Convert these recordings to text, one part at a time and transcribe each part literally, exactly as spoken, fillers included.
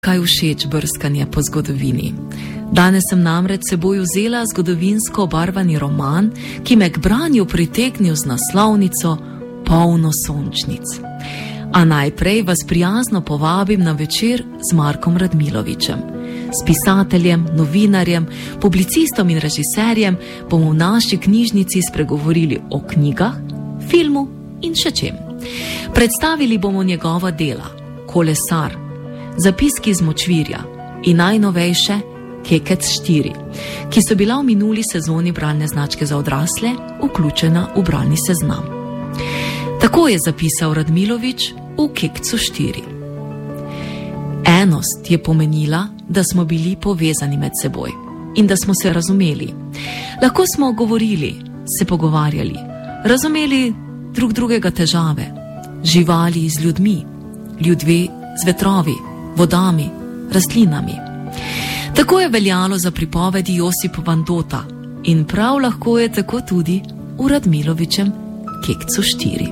Kaj všeč brskanje po zgodovini. Danes sem namreč seboj vzela zgodovinsko obarvani roman, ki me k branju pritegnil z naslovnico Polno sončnic. A najprej vas prijazno povabim na večer z Markom Radmilovičem. S pisateljem, novinarjem, publicistom in režiserjem bomo v naši knjižnici spregovorili o knjigah, filmu in še čem. Predstavili bomo njegova dela, Kolesar, Zapiski iz močvirja in najnovejše Kekec štiri, ki so bila v minuli sezoni bralne značke za odrasle vključena v bralni seznam. Tako je zapisal Radmilovič v Kekcu štiri. Enost je pomenila, da smo bili povezani med seboj in da smo se razumeli. Lahko smo govorili, se pogovarjali, razumeli drug drugega težave, živali z ljudmi, ljudje z vetrovi, vodami, rastlinami. Tako je veljalo za pripovedi Josipa Vandota in prav lahko je tako tudi v Radmilovičem Kekcu štiri.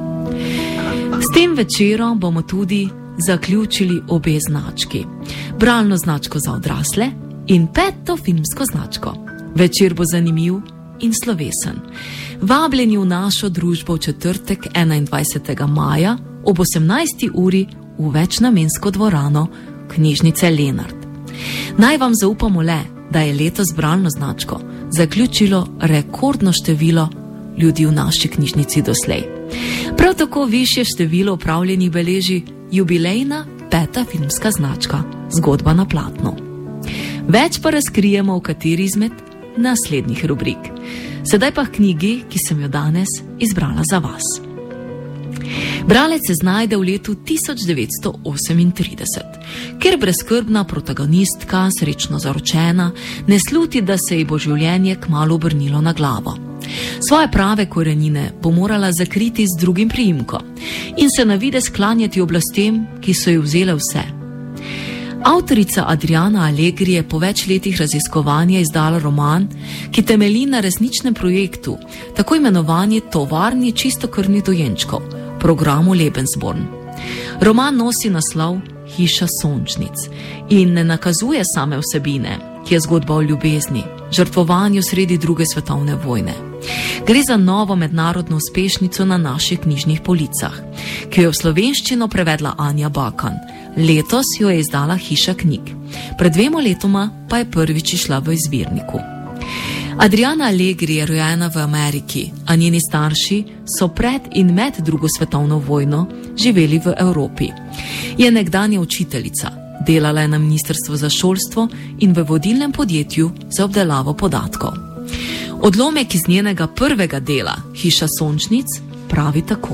S tem večerom bomo tudi zaključili obe znački, bralno značko za odrasle in peto filmsko značko. Večer bo zanimiv in slovesen. Vabljeni v našo družbo v četrtek enaindvajsetega maja ob osemnajsti uri v večnamensko dvorano knjižnice Lenart. Naj vam zaupamo le, da je letos bralno značko zaključilo rekordno število ljudi v naši knjižnici doslej. Prav tako višje število opravljenih beleži jubilejna peta filmska značka Zgodba na platnu. Več pa razkrijemo v kateri izmed naslednjih rubrik. Sedaj pa k knjigi, ki sem jo danes izbrala za vas. Bralec se znajde v letu tisoč devetsto osemintrideset, kjer brezskrbna protagonistka, srečno zaročena, ne sluti, da se ji bo življenje kmalu obrnilo na glavo. Svoje prave korenine bo morala zakriti z drugim priimkom in se navide sklanjati oblastem, ki so ji vzele vse. Avtorica Adriana Allegri je po več letih raziskovanja izdala roman, ki temelji na resničnem projektu, tako imenovani tovarni čistokrvnih dojenčkov, programu Lebensborn. Roman nosi naslov Hiša sončnic in ne nakazuje same vsebine, ki je zgodba o ljubezni, žrtvovanju sredi druge svetovne vojne. Gre za novo mednarodno uspešnico na naših knjižnih policah, ki jo v slovenščino prevedla Anja Bakan. Letos jo je izdala Hiša knjig. Pred dvema letoma pa je prvič išla v izvirniku. Adriana Allegri je rojena v Ameriki, a njeni starši so pred in med drugo svetovno vojno živeli v Evropi. Je nekdanja učiteljica, delala je na ministrstvu za šolstvo in v vodilnem podjetju za obdelavo podatkov. Odlomek iz njenega prvega dela, Hiša sončnic, pravi tako.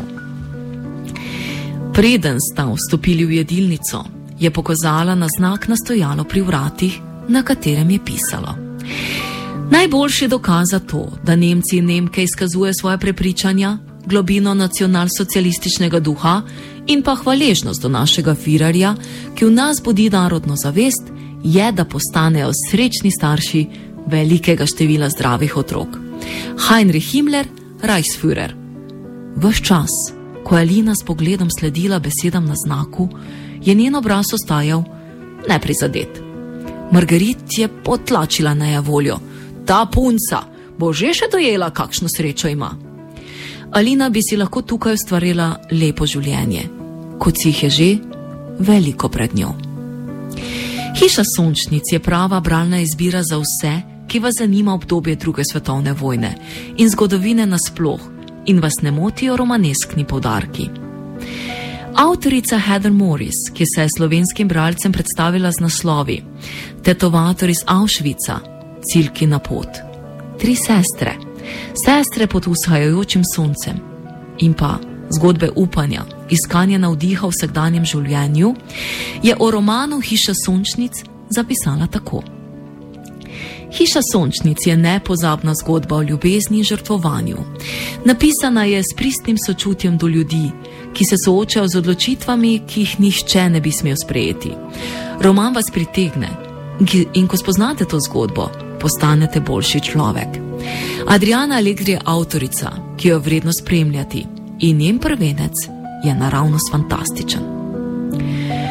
Preden sta vstopili v jedilnico, je pokazala na znak na stojalo pri vratih, na katerem je pisalo: najboljši dokaz za to, da Nemci in Nemke izkazuje svoje prepričanja, globino nacionalsocialističnega duha in pa hvaležnost do našega firarja, ki v nas budi narodno zavest, je, da postanejo srečni starši velikega števila zdravih otrok. Heinrich Himmler, Reichsführer. Ves čas, ko je Alina s pogledom sledila besedam na znaku, je njen obraz ostajal neprizadet. Margarit je potlačila nejevoljo. Ta punca bo že še dojela, kakšno srečo ima. Alina bi si lahko tukaj ustvarila lepo življenje, kot si jih je že veliko pred njo. Hiša sončnic je prava bralna izbira za vse, ki vas zanima obdobje druge svetovne vojne in zgodovine nasploh in vas ne motijo romaneskni poudarki. Avtorica Heather Morris, ki se je slovenskim bralcem predstavila z naslovi Tetovator iz Auschwitza, Ciljki na pot, Tri sestre, Sestre pod vzhajajočim soncem in pa Zgodbe upanja, iskanje navdiha v vsakdanjem življenju, je o romanu Hiša sončnic zapisala tako. Hiša sončnic je nepozabna zgodba o ljubezni in žrtvovanju. Napisana je s pristnim sočutjem do ljudi, ki se soočajo z odločitvami, ki jih nihče ne bi smel sprejeti. Roman vas pritegne in ko spoznate to zgodbo, postanete boljši človek. Adriana Allegri je avtorica, ki jo je vredno spremljati in njen prvenec je naravnost fantastičen. V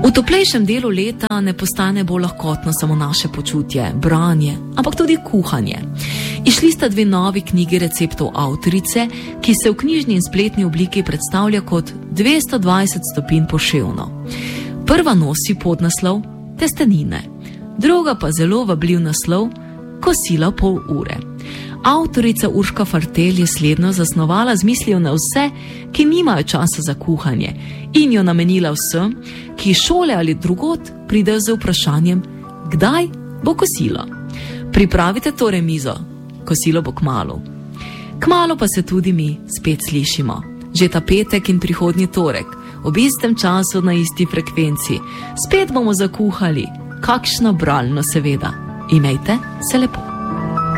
V toplejšem delu leta ne postane bolj lahkotno samo naše počutje, branje, ampak tudi kuhanje. Išli sta dve novi knjigi receptov avtorice, ki se v knjižni in spletni obliki predstavlja kot dvesto dvajset stopinj poševno. Prva nosi podnaslov Testenine, druga pa zelo vabljiv naslov Kosila pol ure. Avtorica Urška Fartelj je slednjo zasnovala z mislijo na vse, ki nimajo časa za kuhanje, in jo namenila vsem, ki iz šole ali drugod pridejo z vprašanjem, kdaj bo kosilo. Pripravite torej mizo, kosilo bo kmalu. Kmalu pa se tudi mi spet slišimo. Že ta petek in prihodnji torek, ob istem času na isti frekvenci. Spet bomo zakuhali, kakšno bralno seveda. Imejte se lepo.